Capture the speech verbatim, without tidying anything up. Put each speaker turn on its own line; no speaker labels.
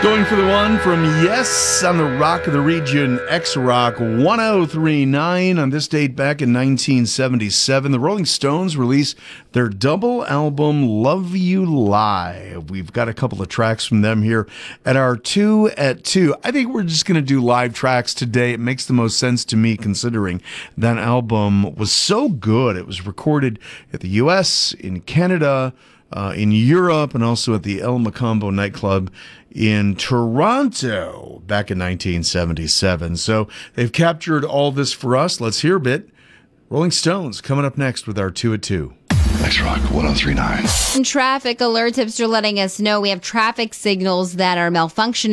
Going for the one from Yes on the Rock of the Region, X-Rock one oh three point nine. On this date back in nineteen seventy-seven, the Rolling Stones released their double album, Love You Live. We've got a couple of tracks from them here at our two at two. I think we're just going to do live tracks today. It makes the most sense to me considering that album was so good. It was recorded at the U S, in Canada, uh, in Europe, and also at the El Macambo nightclub in Toronto back in nineteen seventy-seven. So they've captured all this for us. Let's hear a bit. Rolling Stones coming up next with our two at two.
X-Rock one oh three point nine.
Traffic alert tips are letting us know we have traffic signals that are malfunctioning